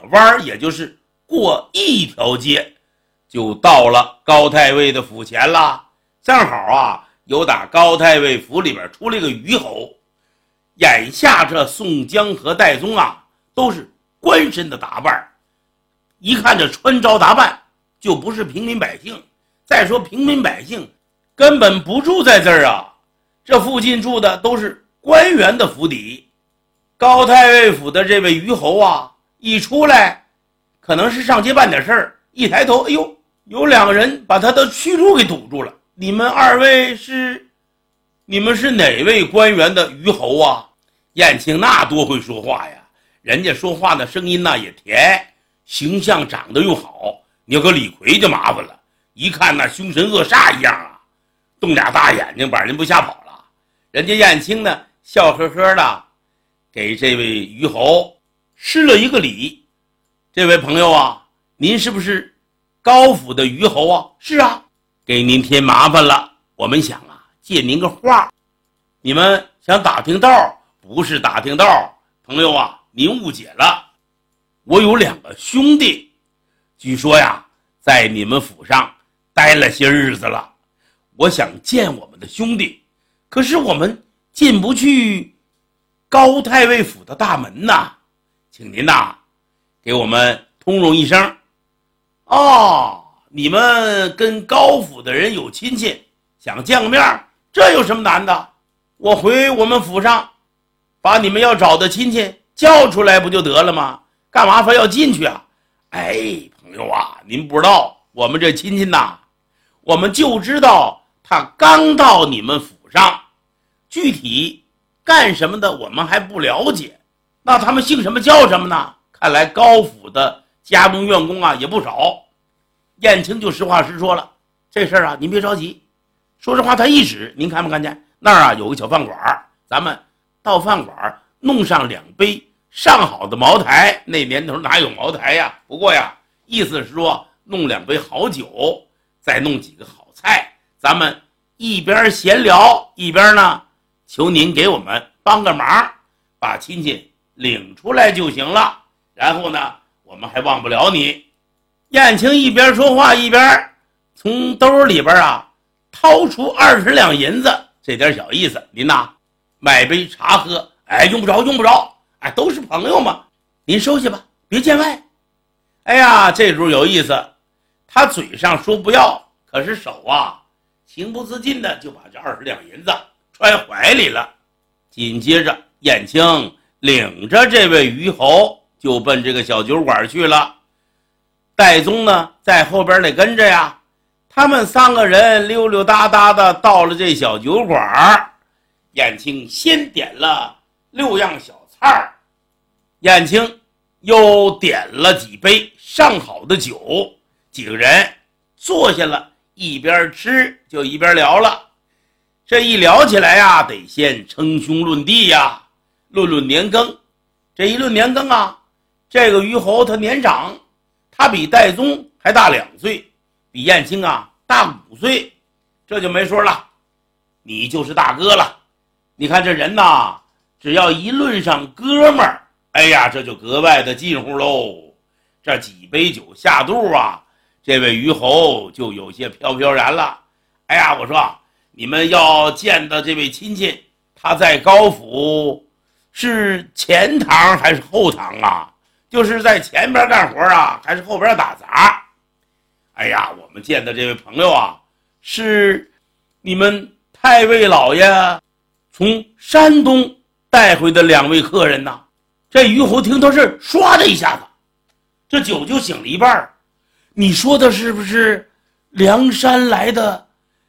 弯，也就是过一条街，就到了高太尉的府前了。正好啊，有打高太尉府里边出来个虞侯。眼下这宋江和戴宗啊，都是官绅的打扮，一看这穿着打扮就不是平民百姓。再说平民百姓根本不住在这儿啊，这附近住的都是官员的府邸。高太尉府的这位虞侯啊，一出来可能是上街办点事儿，一抬头，哎呦，有两个人把他的去路给堵住了。你们是哪位官员的虞侯啊？燕青那多会说话呀，人家说话的声音也甜，形象长得又好。你要搁李逵就麻烦了，一看那凶神恶煞一样啊，瞪俩大眼睛把人不吓跑了。人家燕青呢，笑呵呵的给这位虞侯施了一个礼。这位朋友啊，您是不是高府的虞侯啊？是啊，给您添麻烦了，我们想啊借您个话。你们想打听道？不是打听道，朋友啊，您误解了。我有两个兄弟，据说呀在你们府上待了些日子了，我想见我们的兄弟，可是我们进不去高太尉府的大门呐，请您给我们通融一声。哦，你们跟高府的人有亲戚，想见个面，这有什么难的？我回我们府上把你们要找的亲戚叫出来不就得了吗？干嘛非要进去啊？哎，朋友啊，您不知道我们这亲戚我们就知道他刚到你们府上，具体干什么的我们还不了解。那他们姓什么叫什么呢？看来高府的家中院工也不少。燕青就实话实说了，这事儿您别着急。说实话，他一指，您看没看见那儿有个小饭馆，咱们到饭馆弄上2杯上好的茅台。那年头哪有茅台呀？不过意思是说弄2杯好酒，再弄几个好菜，咱们一边闲聊一边求您给我们帮个忙，把亲戚领出来就行了。然后我们还忘不了你。燕青一边说话一边从兜里边掏出20两银子，这点小意思，您买杯茶喝。哎，用不着，哎，都是朋友嘛，您收下吧，别见外。哎呀，这主有意思，他嘴上说不要，可是手情不自禁的就把这20两银子揣怀里了。紧接着燕青领着这位虞侯就奔这个小酒馆去了。戴宗在后边得跟着呀。他们3个人溜溜达达的到了这小酒馆。燕青先点了6样小菜，燕青又点了几杯上好的酒，几个人坐下了，一边吃就一边聊了。这一聊起来得先称兄论弟论论年庚。这一论年庚这个虞侯他年长，他比戴宗还大2岁，比燕青大5岁，这就没说了，你就是大哥了。你看这人只要一论上哥们儿，哎呀，这就格外的近乎喽。这几杯酒下肚这位虞侯就有些飘飘然了。哎呀，我说你们要见的这位亲戚，他在高府是前堂还是后堂就是在前边干活还是后边打杂？哎呀，我们见的这位朋友是你们太尉老爷从山东带回的2位客人这虞侯听到这儿，唰的一下子，这酒就醒了一半。你说的是不是梁山来的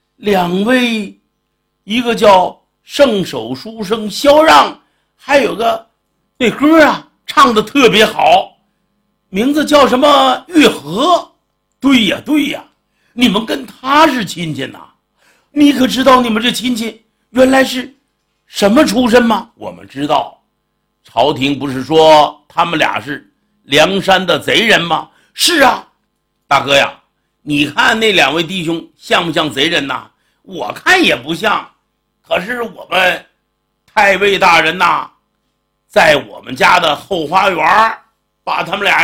2位？一个叫圣手书生萧让，还有个那歌唱的特别好，名字叫什么月河。对呀，你们跟他是亲戚你可知道你们这亲戚原来是什么出身吗？我们知道，朝廷不是说他们俩是梁山的贼人吗？是大哥呀，你看那2位弟兄像不像贼人我看也不像，可是我们太尉大人在我们家的后花园把他们俩